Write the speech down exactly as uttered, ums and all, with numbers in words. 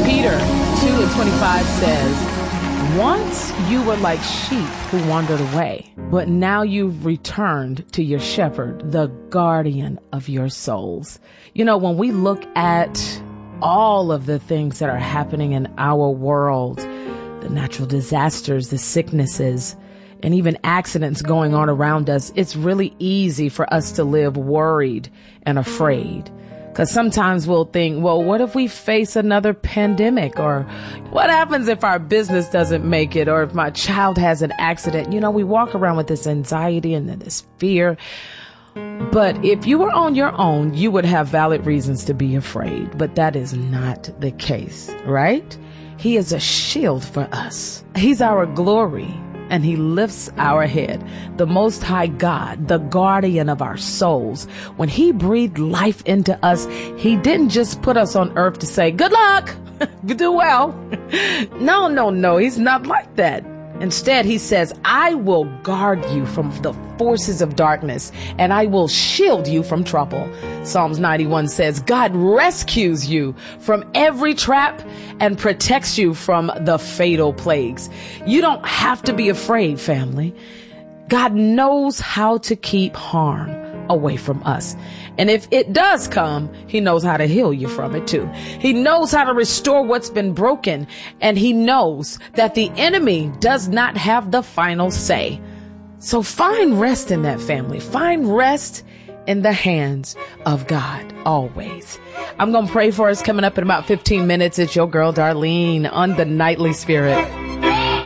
Peter two and twenty-five says, once you were like sheep who wandered away, but now you've returned to your shepherd, the guardian of your souls. You know, when we look at all of the things that are happening in our world, the natural disasters, the sicknesses, and even accidents going on around us, it's really easy for us to live worried and afraid. Because sometimes we'll think, well, what if we face another pandemic? Or what happens if our business doesn't make it? Or if my child has an accident? You know, we walk around with this anxiety and this fear. But if you were on your own, you would have valid reasons to be afraid. But that is not the case, right? He is a shield for us. He's our glory. And he lifts our head. The Most High God, the guardian of our souls. When he breathed life into us, he didn't just put us on earth to say, good luck, do well. No, no, no, he's not like that. Instead, he says, I will guard you from the forces of darkness, and I will shield you from trouble. Psalms ninety-one says, God rescues you from every trap and protects you from the fatal plagues. You don't have to be afraid, family. God knows how to keep harm away from us. And if it does come, he knows how to heal you from it too. He knows how to restore what's been broken. And he knows that the enemy does not have the final say. So find rest in that, family. Find rest in the hands of God always. I'm going to pray for us coming up in about fifteen minutes. It's your girl, Darlene, on the Nightly Spirit.